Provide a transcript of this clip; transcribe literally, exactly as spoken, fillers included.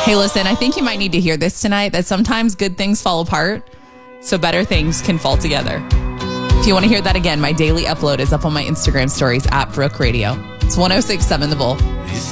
Hey, listen, I think you might need to hear this tonight, that sometimes good things fall apart, so better things can fall together. If you want to hear that again, my daily upload is up on my Instagram stories at Brooke Radio. It's one oh six point seven The Bull.